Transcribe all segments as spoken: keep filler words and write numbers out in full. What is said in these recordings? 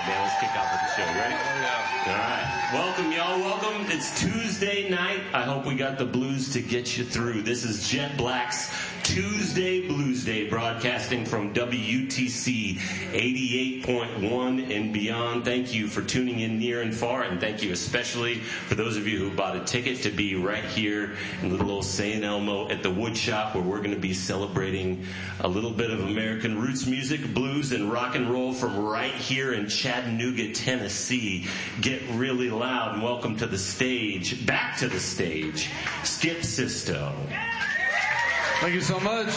man. Let's kick off with the show. Ready? Oh, yeah. All right. Welcome, y'all. Welcome. It's Tuesday night. I hope we got the blues to get you through. This is Jet Black's Tuesday Blues Day, broadcasting from W T C eighty-eight point one and beyond. Thank you for tuning in near and far, and thank you especially for those of you who bought a ticket to be right here in little old Saint Elmo at the Wood Shop, where we're going to be celebrating a little bit of American roots music, blues, and rock and roll from right here in Chattanooga, Tennessee. Get really loud and welcome to the stage, back to the stage, Skip Sisto. Thank you so much.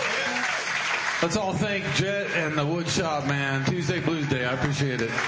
Let's all thank Jet and the Wood Shop, man. Tuesday Blues Day. I appreciate it.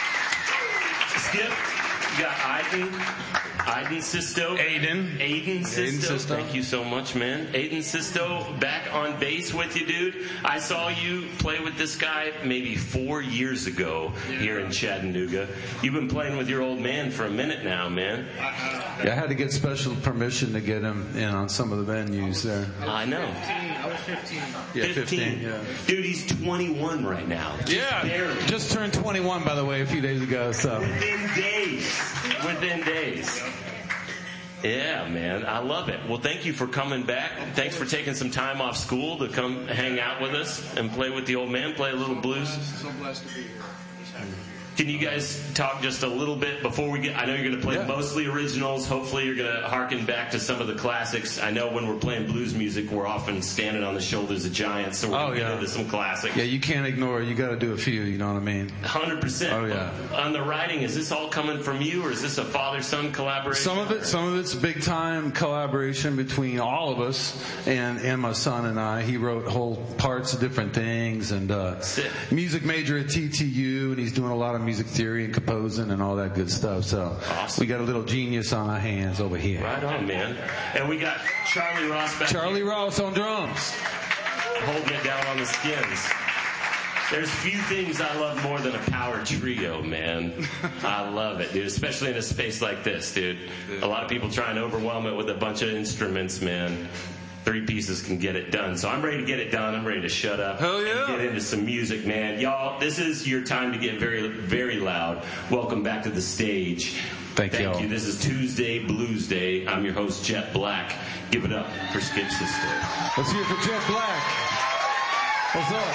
Skip, you got Aiden. Aiden Sisto. Aiden. Aiden Sisto. Aiden Sisto. Thank you so much, man. Aiden Sisto back on bass with you, dude. I saw you play with this guy maybe four years ago yeah. here in Chattanooga. You've been playing with your old man for a minute now, man. Yeah, I had to get special permission to get him in on some of the venues there. I know. I was fifteen. Yeah, fifteen. fifteen yeah. Dude, he's twenty-one right now. Just yeah. Barely. Just turned twenty-one, by the way, a few days ago. So within days. Within days. Yeah, man. I love it. Well, thank you for coming back. Thanks for taking some time off school to come hang out with us and play with the old man, play a little blues. So blessed to be here. Can you guys talk just a little bit before we get... I know you're going to play yeah. mostly originals. Hopefully you're going to harken back to some of the classics. I know when we're playing blues music, we're often standing on the shoulders of giants, so we're oh, going to yeah. get into some classics. Yeah, you can't ignore it. You got to do a few, you know what I mean? one hundred percent. Oh, yeah. On the writing, is this all coming from you, or is this a father-son collaboration? Some of it, some of it's big-time collaboration between all of us and, and my son and I. He wrote whole parts of different things, and uh, music major at T T U, and he's doing a lot of music theory and composing and all that good stuff. So awesome. We got a little genius on our hands over here. Right on, man. And we got Charlie Ross back Charlie here. Ross on drums. Holding it down on the skins. There's few things I love more than a power trio, man. I love it, dude, especially in a space like this, dude. A lot of people try and overwhelm it with a bunch of instruments, man. Three pieces can get it done. So I'm ready to get it done. I'm ready to shut up Hell yeah. and get into some music, man. Y'all, this is your time to get very, very loud. Welcome back to the stage. Thank, Thank y'all. you. This is Tuesday Blues Day. I'm your host, Jet Black. Give it up for Skip Sisto. Let's hear it for Jet Black. What's up?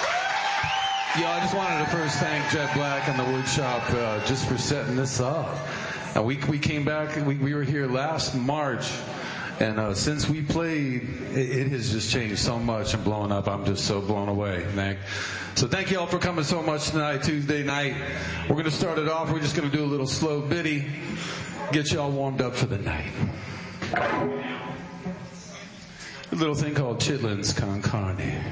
Yo, I just wanted to first thank Jet Black and the Wood Shop uh, just for setting this up. Uh, we we came back. We, we were here last March. And uh, since we played, it, it has just changed so much and blown up. I'm just so blown away, man. So thank you all for coming so much tonight, Tuesday night. We're going to start it off. We're just going to do a little slow bitty, get you all warmed up for the night. A little thing called Chitlins Con Carne.